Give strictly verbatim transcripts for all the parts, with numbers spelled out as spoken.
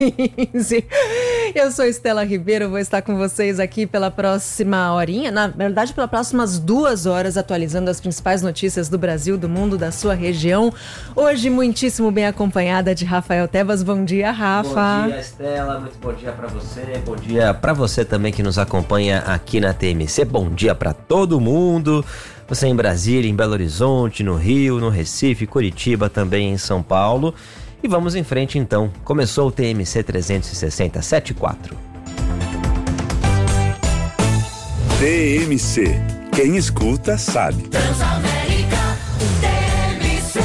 quinze. Eu sou Estela Ribeiro, vou estar com vocês aqui pela próxima horinha, na verdade pelas próximas duas horas, atualizando as principais notícias do Brasil, do mundo, da sua região. Hoje muitíssimo bem acompanhada de Rafael Tebas. Bom dia, Rafa. Bom dia, Estela, muito bom dia pra você, bom dia pra você também que nos acompanha aqui na T M C, bom dia pra todo mundo. Você em Brasília, em Belo Horizonte, no Rio, no Recife, Curitiba, também em São Paulo. E vamos em frente então. Começou o T M C trezentos e sessenta, sete e quatro. T M C. Quem escuta sabe. Transamérica T M C.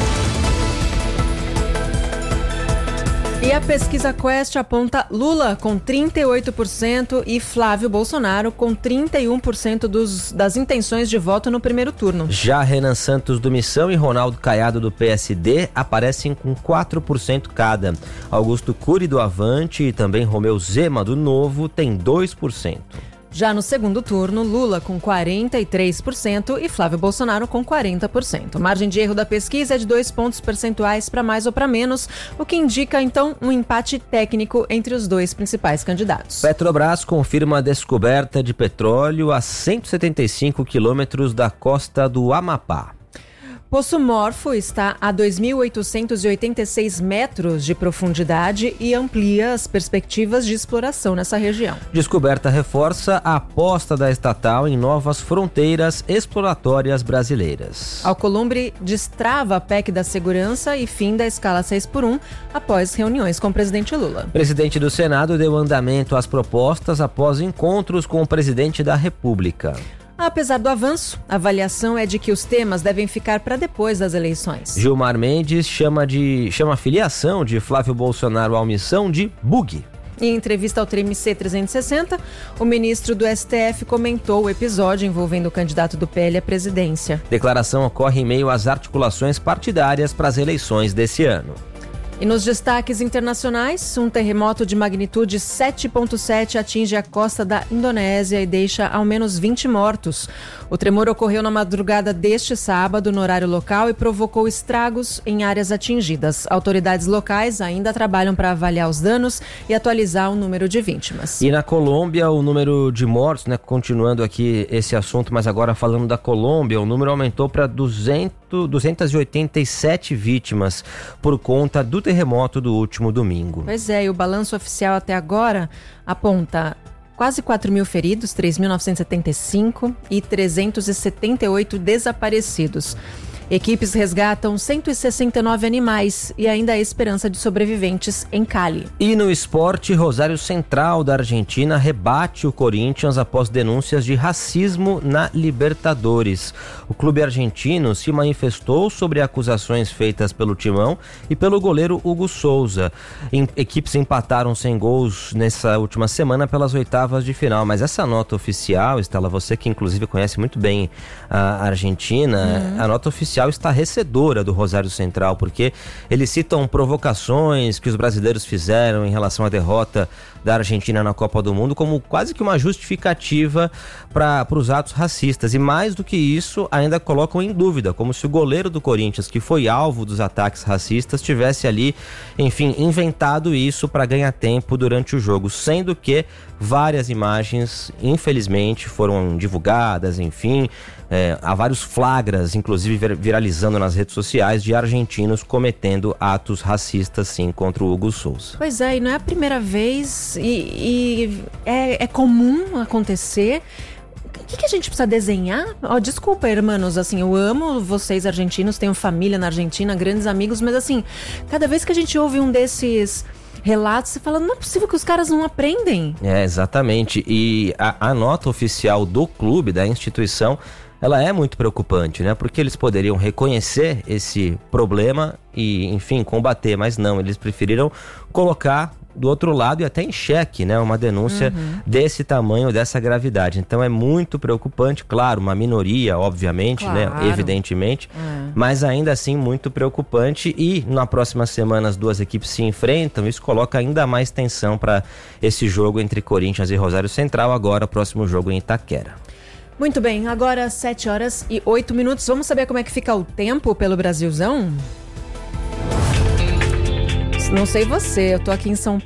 E a pesquisa Quest aponta Lula com trinta e oito por cento e Flávio Bolsonaro com trinta e um por cento dos, das intenções de voto no primeiro turno. Já Renan Santos do Missão e Ronaldo Caiado do P S D aparecem com quatro por cento cada. Augusto Cury do Avante e também Romeu Zema do Novo tem dois por cento. Já no segundo turno, Lula com quarenta e três por cento e Flávio Bolsonaro com quarenta por cento. A margem de erro da pesquisa é de dois pontos percentuais para mais ou para menos, o que indica, então, um empate técnico entre os dois principais candidatos. Petrobras confirma a descoberta de petróleo a cento e setenta e cinco quilômetros da costa do Amapá. Poço Morfo está a dois mil oitocentos e oitenta e seis metros de profundidade e amplia as perspectivas de exploração nessa região. Descoberta reforça a aposta da estatal em novas fronteiras exploratórias brasileiras. Alcolumbre destrava a P E C da segurança e fim da escala seis por um após reuniões com o presidente Lula. O presidente do Senado deu andamento às propostas após encontros com o presidente da República. Apesar do avanço, a avaliação é de que os temas devem ficar para depois das eleições. Gilmar Mendes chama, de, chama a filiação de Flávio Bolsonaro à omissão de bug. Em entrevista ao T M C trezentos e sessenta, o ministro do S T F comentou o episódio envolvendo o candidato do P L à presidência. Declaração ocorre em meio às articulações partidárias para as eleições desse ano. E nos destaques internacionais, um terremoto de magnitude sete ponto sete atinge a costa da Indonésia e deixa ao menos vinte mortos. O tremor ocorreu na madrugada deste sábado, no horário local, e provocou estragos em áreas atingidas. Autoridades locais ainda trabalham para avaliar os danos e atualizar o número de vítimas. E na Colômbia, o número de mortos, né, continuando aqui esse assunto, mas agora falando da Colômbia, o número aumentou para duzentas e oitenta e sete vítimas por conta do terremoto do último domingo. Pois é, e o balanço oficial até agora aponta quase quatro mil feridos, três mil novecentos e setenta e cinco e trezentos e setenta e oito desaparecidos. Equipes resgatam cento e sessenta e nove animais e ainda há esperança de sobreviventes em Cali. E no esporte, Rosário Central da Argentina rebate o Corinthians após denúncias de racismo na Libertadores. O clube argentino se manifestou sobre acusações feitas pelo Timão e pelo goleiro Hugo Souza. Em, equipes empataram sem gols nessa última semana pelas oitavas de final, mas essa nota oficial, Estela, você que inclusive conhece muito bem a Argentina, uhum. a nota oficial estarrecedora do Rosário Central, porque eles citam provocações que os brasileiros fizeram em relação à derrota da Argentina na Copa do Mundo como quase que uma justificativa para os atos racistas, e mais do que isso ainda colocam em dúvida, como se o goleiro do Corinthians, que foi alvo dos ataques racistas, tivesse ali, enfim, inventado isso para ganhar tempo durante o jogo, sendo que várias imagens, infelizmente, foram divulgadas, enfim, é, há vários flagras, inclusive viralizando nas redes sociais, de argentinos cometendo atos racistas, sim, contra o Hugo Souza. Pois é, e não é a primeira vez, e, e é, é comum acontecer. O que, que a gente precisa desenhar? Oh, desculpa, irmãos, assim, eu amo vocês argentinos, tenho família na Argentina, grandes amigos, mas assim, cada vez que a gente ouve um desses relatos, você fala, não é possível que os caras não aprendem. É, exatamente, e a, a nota oficial do clube, da instituição, ela é muito preocupante, né? Porque eles poderiam reconhecer esse problema e, enfim, combater, mas não, eles preferiram colocar do outro lado e até em xeque, né? Uma denúncia uhum. desse tamanho, dessa gravidade. Então é muito preocupante, claro, uma minoria, obviamente, claro. né? Evidentemente, é. mas ainda assim muito preocupante, e na próxima semana as duas equipes se enfrentam, isso coloca ainda mais tensão para esse jogo entre Corinthians e Rosário Central, agora próximo jogo em Itaquera. Muito bem, agora sete horas e oito minutos. Vamos saber como é que fica o tempo pelo Brasilzão? Não sei você, eu tô aqui em São